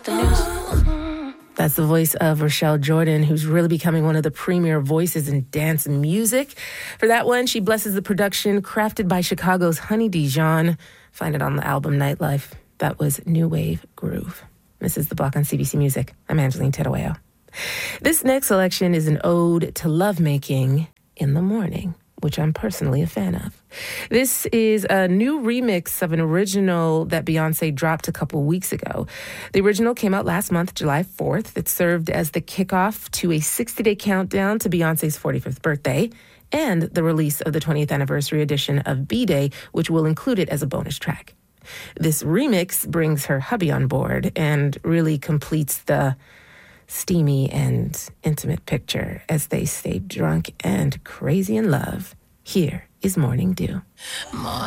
The news. That's the voice of Rochelle Jordan, who's really becoming one of the premier voices in dance music. For that one, she blesses the production crafted by Chicago's Honey Dijon. Find it on the album Nightlife. That was New Wave Groove. This is The Block on CBC Music. I'm Angeline Tedaweo. This next selection is an ode to lovemaking in the morning, which I'm personally a fan of. This is a new remix of an original that Beyonce dropped a couple weeks ago. The original came out last month, July 4th. It served as the kickoff to a 60-day countdown to Beyonce's 45th birthday and the release of the 20th anniversary edition of B-Day, which will include it as a bonus track. This remix brings her hubby on board and really completes the steamy and intimate picture as they stay drunk and crazy in love. Here is Morning Dew.